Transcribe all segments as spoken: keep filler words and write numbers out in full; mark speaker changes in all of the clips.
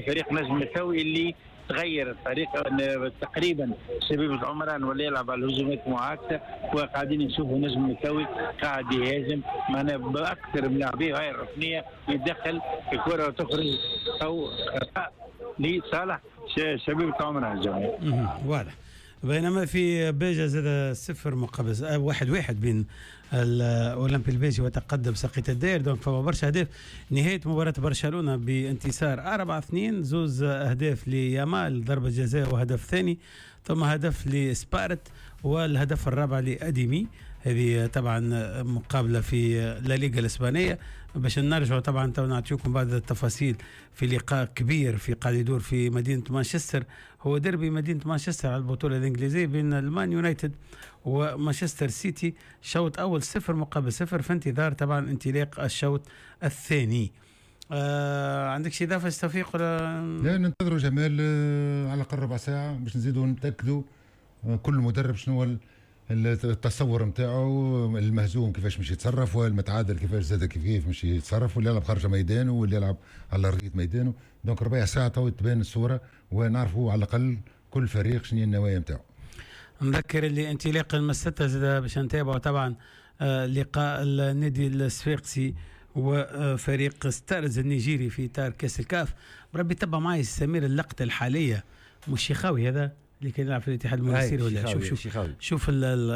Speaker 1: فريق نجم الثوي اللي تغير الطريقه تقريبا. شبيبه العمران ولا يلعب على الهجومات معاكسه، وقاعدين نشوفوا نجم الثوي قاعد يهاجم معنا باكثر من لاعبيه هاي الركنيه، يدخل الكره وتخرج او خطا لصالح شبيبه العمران الجميع.
Speaker 2: واضح. بينما في بيجا زاد صفر مقابل واحد واحد بين الأولمبي البيجي وتقدم ساقية الدير. دونك فما برشا أهداف. نهاية مباراة برشلونة بانتصار أربعة اثنين، زوز أهداف ليامال ضربة جزاء وهدف ثاني، ثم هدف لسبارت والهدف الرابع لأديمي. هذه طبعا مقابلة في لا ليغا الإسبانية. باش نرجعوا طبعا تو نعطيكم بعض التفاصيل في لقاء كبير في قاعد يدور في مدينة مانشستر، هو ديربي مدينة مانشستر على البطولة الإنجليزية بين المان يونايتد ومانشستر سيتي. شوط أول صفر مقابل صفر في انتظار طبعا انطلاق الشوط الثاني. آه عندك شي إضافة توفيق ولا؟
Speaker 3: لا ننتظروا جمال آه على الأقل ربع ساعة باش نزيدوا نتأكدوا آه كل مدرب شنو هو التصور نتاعو، المهزوم كيفاش مش يتصرف، والمتعادل كيفاش زاد كيف كيف مش يتصرف، واللي يلعب خارج ميدانه واللي يلعب على رقية ميدانه. دونك ربع ساعة تو تبان الصورة ونعرفوا على الأقل كل فريق شنو هي النوايا نتاعو.
Speaker 2: نذكر اللي انطلاق المسطة زاد باش نتابعوا طبعا آه لقاء النادي الصفاقسي وفريق ستارز النيجيري في اطار كاس الكاف. بربي تبع معي سمير اللقطة الحالية، مش شيخاوي هذا اللي كان يلعب في الاتحاد المنستيري ولا شوف شوف شيخاوي. شوف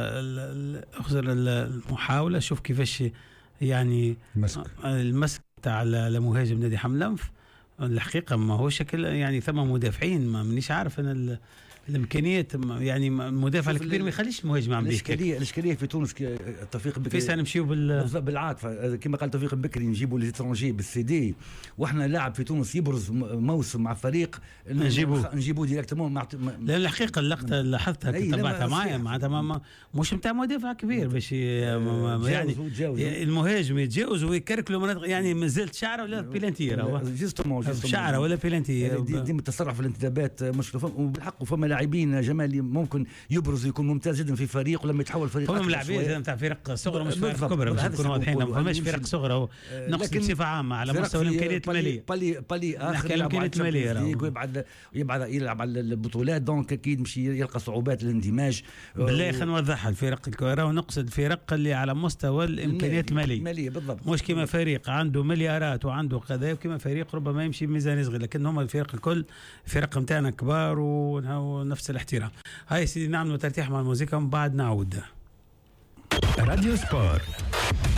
Speaker 2: اخزر المحاولة، شوف كيفاش يعني
Speaker 3: المسك
Speaker 2: المسك تاع المهاجم نادي حملنف. الحقيقة ما هو شكل يعني ثم مدافعين ما منيش عارف انا الامكانيات، يعني المدافع الكبير ما يخليش المهاجم عم بيك.
Speaker 4: الاشكاليه الاشكاليه في تونس توفيق بكري
Speaker 2: كيف نمشيو بال
Speaker 4: بالعكس كما قال توفيق بكري نجيبوا ليترونجي بالسي دي، واحنا لاعب في تونس يبرز موسم مع فريق
Speaker 2: نجيبوه
Speaker 4: نجيبوه ديريكتومون مع...
Speaker 2: لا الحقيقه اللقطه اللي لاحظتها تبعتها معايا معناتها مش نتاع مدافع كبير باش يعني المهاجم يتجاوز ويكركلوا مناطق، يعني ما زلت شعره ولا بيلانتي راهو
Speaker 4: جوستومون
Speaker 2: شعره ولا بيلانتي.
Speaker 4: ديما التسرع في الانتدابات مشكله، وبالحق فما لاعبين جمال ممكن يبرز يكون ممتاز جدا في فريق ولما يتحول فريق
Speaker 2: هم لاعبين نتاع فرق صغرى مش فرق كبرى باش نكونوا واضحين، ما فماش فرق صغرى نقصد بصفه عامه على مستوى الامكانيات الماليه.
Speaker 4: بالي بالي اخر
Speaker 2: الامكانيات الماليه
Speaker 4: ويبعد يبعد يلعب على البطولات، دونك اكيد مش يلقى صعوبات الاندماج.
Speaker 2: بالله خلينا نوضحها، الفرق الكبرى ونقصد فرق اللي على مستوى الامكانيات الماليه
Speaker 4: بالضبط،
Speaker 2: مش كما فريق عنده مليارات وعنده كذا، وكما فريق ربما يمشي بميزان صغير، لكن هم الفرق الكل فرق نتاعنا كبار ونفس الاحترام. هاي سيدي نعملوا ترتيح مع الموسيقى ومن بعد نعود.
Speaker 5: راديو سبور.